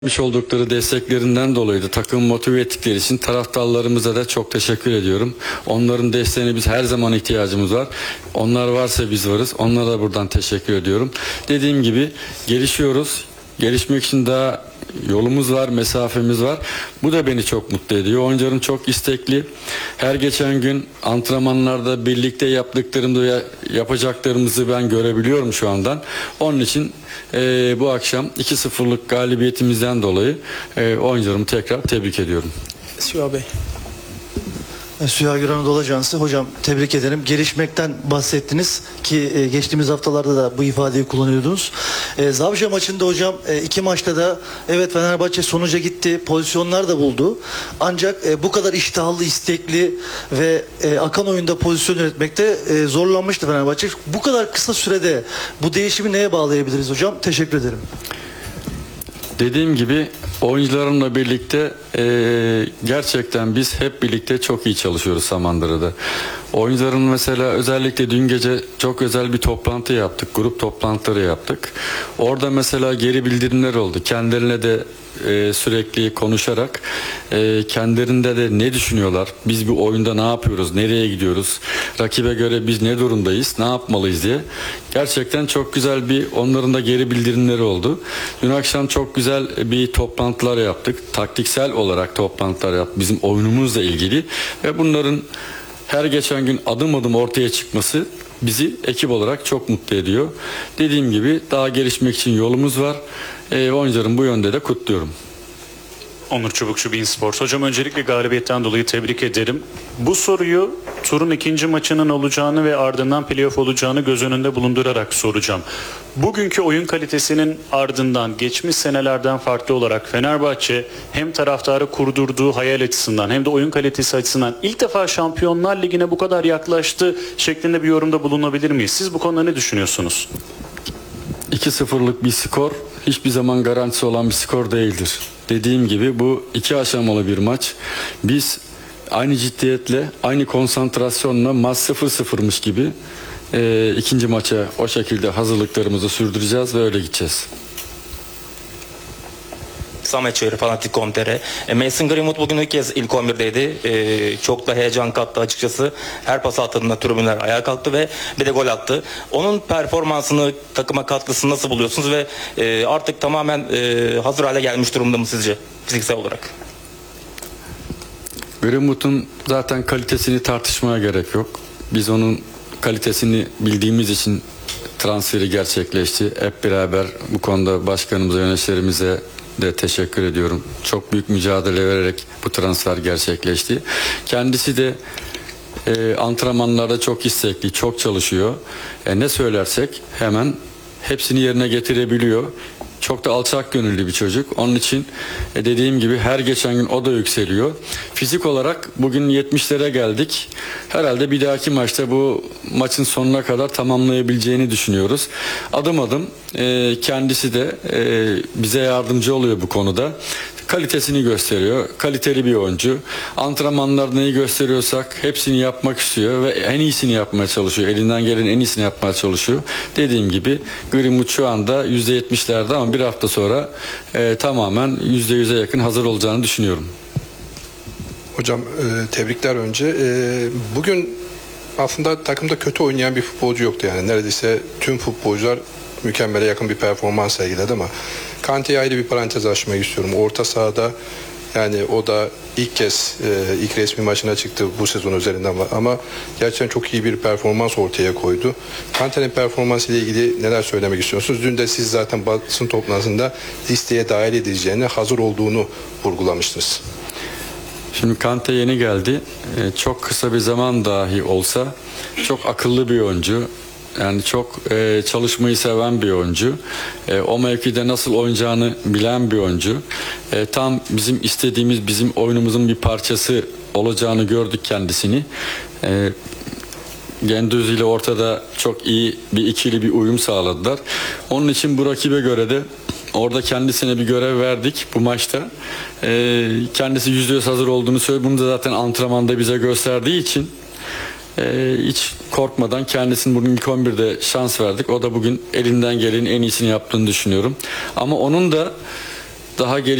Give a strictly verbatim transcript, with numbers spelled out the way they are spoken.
Vermiş oldukları desteklerinden dolayı da takımı motive ettikleri için taraftarlarımıza da çok teşekkür ediyorum. Onların desteğine biz her zaman ihtiyacımız var. Onlar varsa biz varız. Onlara da buradan teşekkür ediyorum. Dediğim gibi gelişiyoruz. Gelişmek için daha yolumuz var, mesafemiz var. Bu da beni çok mutlu ediyor. Oyuncularım çok istekli. Her geçen gün antrenmanlarda birlikte yaptıklarımızı ve yapacaklarımızı ben görebiliyorum şu andan. Onun için e, bu akşam iki sıfırlık galibiyetimizden dolayı e, oyuncularımı tekrar tebrik ediyorum. Süha Bey. Süha Gür Anadolu Ajansı. Hocam tebrik ederim. Gelişmekten bahsettiniz ki e, geçtiğimiz haftalarda da bu ifadeyi kullanıyordunuz. E, Zavşa maçında hocam e, iki maçta da evet Fenerbahçe sonuca gitti. Pozisyonlar da buldu. Ancak e, bu kadar iştahlı, istekli ve e, akan oyunda pozisyon üretmekte e, zorlanmıştı Fenerbahçe. Bu kadar kısa sürede bu değişimi neye bağlayabiliriz hocam? Teşekkür ederim. Dediğim gibi oyuncularımla birlikte e, gerçekten biz hep birlikte çok iyi çalışıyoruz Samandıra'da. Oyuncuların mesela özellikle dün gece çok özel bir toplantı yaptık. Grup toplantıları yaptık. Orada mesela geri bildirimler oldu. Kendilerine de e, sürekli konuşarak e, kendilerinde de ne düşünüyorlar? Biz bu oyunda ne yapıyoruz? Nereye gidiyoruz? Rakibe göre biz ne durumdayız? Ne yapmalıyız diye. Gerçekten çok güzel bir onların da geri bildirimleri oldu. Dün akşam çok güzel bir toplantılar yaptık. Taktiksel olarak toplantılar yaptık. Bizim oyunumuzla ilgili ve bunların her geçen gün adım adım ortaya çıkması bizi ekip olarak çok mutlu ediyor. Dediğim gibi daha gelişmek için yolumuz var. E, oyuncuların bu yönde de kutluyorum. Onur Çubukçu, beIN Sports. Hocam öncelikle galibiyetten dolayı tebrik ederim. Bu soruyu turun ikinci maçının olacağını ve ardından playoff olacağını göz önünde bulundurarak soracağım. Bugünkü oyun kalitesinin ardından geçmiş senelerden farklı olarak Fenerbahçe hem taraftarı kurdurduğu hayal açısından hem de oyun kalitesi açısından ilk defa Şampiyonlar Ligi'ne bu kadar yaklaştı şeklinde bir yorumda bulunabilir miyiz? Siz bu konuda ne düşünüyorsunuz? iki sıfırlık bir skor hiçbir zaman garantisi olan bir skor değildir. Dediğim gibi bu iki aşamalı bir maç. Biz aynı ciddiyetle, aynı konsantrasyonla maç sıfır sıfırmış gibi e, ikinci maça o şekilde hazırlıklarımızı sürdüreceğiz ve öyle gideceğiz. Samet Çığırı, Fanatik nokta com nokta tr. Mason Greenwood bugün ilk kez ilk on birdeydi. Ee, çok da heyecan kattı açıkçası. Her pas attığında tribünler ayağa kalktı ve bir de gol attı. Onun performansını, takıma katkısını nasıl buluyorsunuz ve e, artık tamamen e, hazır hale gelmiş durumda mı sizce fiziksel olarak? Greenwood'un zaten kalitesini tartışmaya gerek yok. Biz onun kalitesini bildiğimiz için transferi gerçekleşti. Hep beraber bu konuda başkanımıza, yöneticilerimize de teşekkür ediyorum. Çok büyük mücadele vererek bu transfer gerçekleşti. Kendisi de e, antrenmanlarda çok istekli, çok çalışıyor. E, ne söylersek hemen hepsini yerine getirebiliyor. Çok da alçak gönüllü bir çocuk. Onun için e, dediğim gibi her geçen gün o da yükseliyor. Fizik olarak bugün yetmişlere geldik. Herhalde bir dahaki maçta bu maçın sonuna kadar tamamlayabileceğini düşünüyoruz. Adım adım e, kendisi de e, bize yardımcı oluyor bu konuda. Kalitesini gösteriyor. Kaliteli bir oyuncu. Antrenmanlarda neyi gösteriyorsak hepsini yapmak istiyor ve en iyisini yapmaya çalışıyor. Elinden gelen en iyisini yapmaya çalışıyor. Dediğim gibi Greenwood şu anda yüzde yetmişlerde ama bir hafta sonra e, tamamen yüzde yüze yakın hazır olacağını düşünüyorum. Hocam e, tebrikler önce. E, bugün aslında takımda kötü oynayan bir futbolcu yoktu yani. Neredeyse tüm futbolcular mükemmele yakın bir performans sergiledi ama Kante'ye ayrı bir parantez açmak istiyorum. Orta sahada yani o da ilk kez e, ilk resmi maçına çıktı bu sezon üzerinden var ama gerçekten çok iyi bir performans ortaya koydu. Kante'nin performansı ile ilgili neler söylemek istiyorsunuz? Dün de siz zaten basın toplantısında listeye dahil edileceğine hazır olduğunu vurgulamıştınız. Şimdi Kante yeni geldi. Ee, çok kısa bir zaman dahi olsa çok akıllı bir oyuncu. Yani çok e, çalışmayı seven bir oyuncu. E, o mevkide nasıl oynayacağını bilen bir oyuncu. E, tam bizim istediğimiz, bizim oyunumuzun bir parçası olacağını gördük kendisini. E, Gendüz ile ortada çok iyi bir ikili bir uyum sağladılar. Onun için bu rakibe göre de orada kendisine bir görev verdik bu maçta. Ee, kendisi yüzde yüz hazır olduğunu söyledi. Bunu da zaten antrenmanda bize gösterdiği için e, hiç korkmadan kendisinin bugün ilk on birde şans verdik. O da bugün elinden gelenin en iyisini yaptığını düşünüyorum. Ama onun da daha